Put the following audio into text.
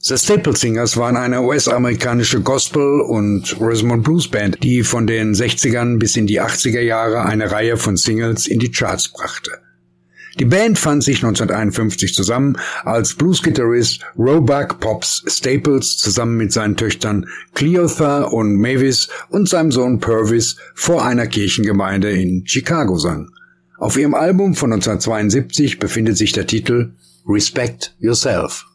The Staple Singers waren eine US-amerikanische Gospel- und Rhythm and Blues Band, die von den 60ern bis in die 80er Jahre eine Reihe von Singles in die Charts brachte. Die Band fand sich 1951 zusammen, als Blues-Gitarrist Roebuck Pops Staples zusammen mit seinen Töchtern Cleotha und Mavis und seinem Sohn Purvis vor einer Kirchengemeinde in Chicago sang. Auf ihrem Album von 1972 befindet sich der Titel Respect Yourself.